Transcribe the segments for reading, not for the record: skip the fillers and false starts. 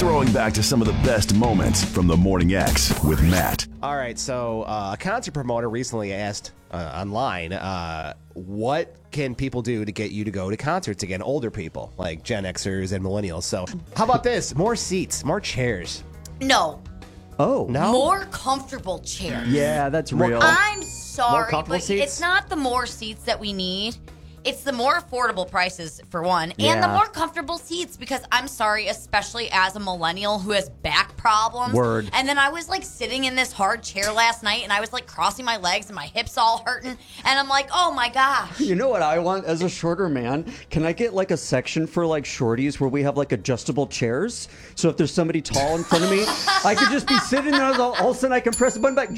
throwing back to some of the best moments from the Morning X with Matt. All right, so a concert promoter recently asked online, what can people do to get you to go to concerts again? Older people, like Gen Xers and millennials. So how about this? More seats, more chairs. No. Oh. No? More comfortable chairs. Yeah, that's real. I'm sorry, comfortable but seats? it's not the more seats that we need. It's the more affordable prices, for one, and the Yeah. more comfortable seats, because I'm sorry, especially as a millennial who has back problems. Word. And then I was, like, sitting in this hard chair last night, and I was, like, crossing my legs, and my hips all hurting, and I'm like, oh, my gosh. You know what I want as a shorter man? Can I get like a section for like shorties where we have like adjustable chairs? So if there's somebody tall in front of me, I could just be sitting there, all of a sudden I can press a button back.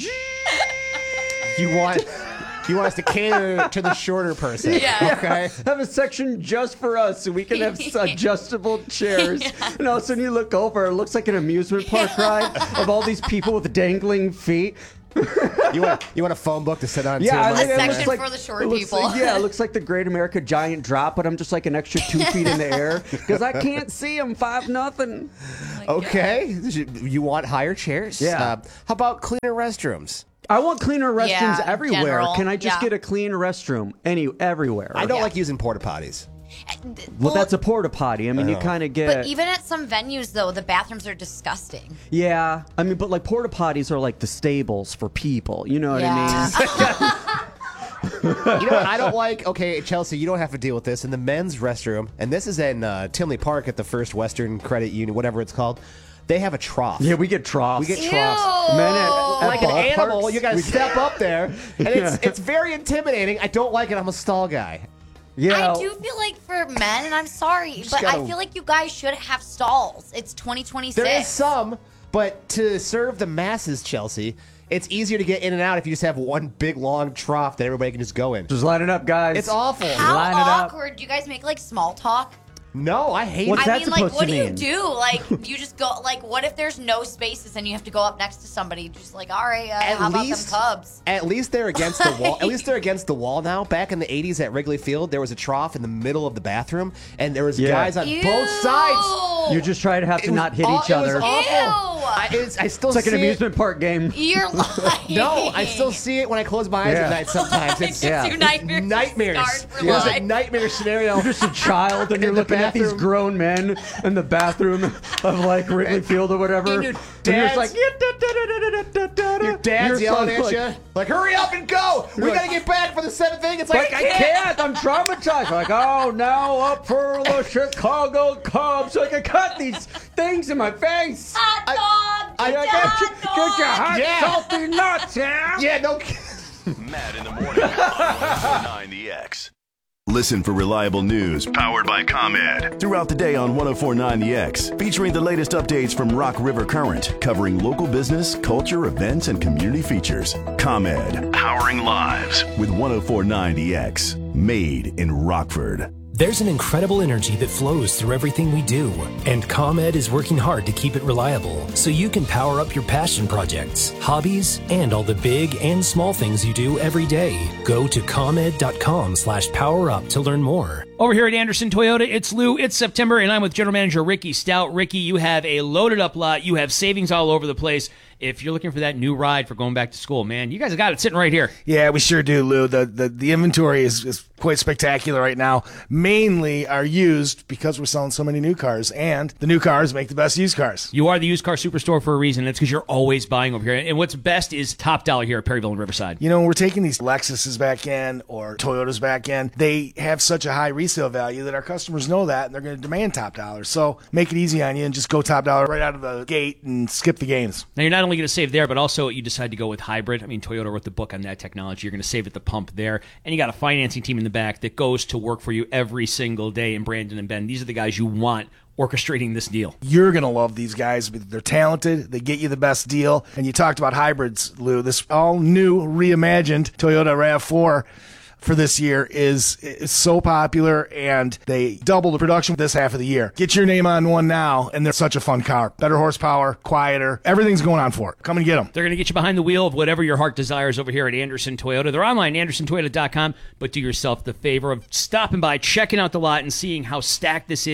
You want us to cater to the shorter person. Yeah. Okay. Have a section just for us so we can have adjustable chairs. Yeah. And all of a sudden you look over, it looks like an amusement park ride of all these people with dangling feet. You want a phone book to sit on? Yeah, I too? think A it section looks for the short it looks people. Like, yeah, it looks like the Great America Giant Drop, but I'm just like an extra 2 feet in the air because I can't see them. 5-0. Okay. You want higher chairs? Yeah. How about cleaner restrooms? I want cleaner restrooms Yeah, everywhere. general, Can I just yeah. get a clean restroom everywhere? I don't like using porta potties. Well, that's a porta potty. I mean, you kind of get. But even at some venues, though, the bathrooms are disgusting. Yeah, I mean, but like porta potties are like the stables for people. You know what I mean? You know what I don't like? Okay, Chelsea, you don't have to deal with this. In the men's restroom, and this is in Tinley Park at the First Western Credit Union, whatever it's called, they have a trough. Yeah, we get troughs. We get Ew. troughs. Men at Like an ballparks, animal, you got to we- step up there, and it's very intimidating. I don't like it. I'm a stall guy. Yeah, I do feel like for men, and I'm sorry, but gotta- I feel like you guys should have stalls. It's 2026. There is some, but to serve the masses, Chelsea, it's easier to get in and out if you just have one big long trough that everybody can just go in. Just line it up, guys. It's awful. How Line it up. awkward. Do you guys make like small talk? No, I hate What's it. that I mean, like, supposed what to do you mean? do? Like, you just go, like, what if there's no spaces and you have to go up next to somebody? Just like, all right, how about them Cubs? At least they're against the wall. At least they're against the wall now. Back in the 80s at Wrigley Field, there was a trough in the middle of the bathroom, and there was guys on Ew. both sides. You just try to have to not hit each It other. was awful. Ew. I still It's like an see it. amusement park game. You're lying. No, I still see it when I close my eyes Yeah. at night sometimes. It's Gives you nightmares. nightmares. Scarred for It was a life. nightmare scenario. You're just a child and you're In the looking at these bathroom. grown men in the bathroom of like Wrigley Field or whatever. And your you're just like, Your dad's yelling at you, like, hurry up and go. We like- got to get back for the 7th thing. It's like, I can't. I'm traumatized. Like, oh, now up for the Chicago Cubs so I can cut these things in my face. Hot dog. I Get got your hot, Yeah. salty nuts, yeah? Yeah, no. Matt in the morning on 104.9 The X. Listen for reliable news powered by ComEd throughout the day on 104.9 The X, featuring the latest updates from Rock River Current, covering local business, culture, events, and community features. ComEd, powering lives with 104.9 The X, made in Rockford. There's an incredible energy that flows through everything we do, and ComEd is working hard to keep it reliable so you can power up your passion projects, hobbies, and all the big and small things you do every day. Go to ComEd.com/powerup to learn more. Over here at Anderson Toyota, it's Lou, it's September, and I'm with General Manager Ricky Stout. Ricky, you have a loaded up lot. You have savings all over the place. If you're looking for that new ride for going back to school, man, you guys have got it sitting right here. Yeah, we sure do, Lou. The inventory is quite spectacular right now. Mainly are used because we're selling so many new cars, and the new cars make the best used cars. You are the used car superstore for a reason. It's because you're always buying over here. And what's best is top dollar here at Perryville and Riverside. You know, we're taking these Lexuses back in or Toyotas back in. They have such a high resale value that our customers know that, and they're going to demand top dollar. So make it easy on you and just go top dollar right out of the gate and skip the games. Now, you're not only going to save there, but also you decide to go with hybrid. I mean, Toyota wrote the book on that technology. You're going to save at the pump there. And you got a financing team in the back that goes to work for you every single day in Brandon and Ben. These are the guys you want orchestrating this deal. You're going to love these guys. They're talented. They get you the best deal. And you talked about hybrids, Lou. This all new, reimagined Toyota RAV4 for this year is so popular, and they double the production this half of the year. Get your name on one now, and they're such a fun car. Better horsepower, quieter. Everything's going on for it. Come and get them. They're going to get you behind the wheel of whatever your heart desires over here at Anderson Toyota. They're online, andersontoyota.com, but do yourself the favor of stopping by, checking out the lot, and seeing how stacked this is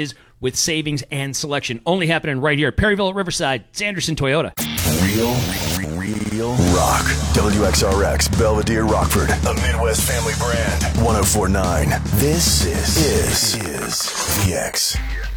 with savings and selection. Only happening right here at Perryville at Riverside. It's Anderson Toyota. Real rock. WXRX, Belvedere, Rockford. A Midwest family brand. 104.9. This is the X.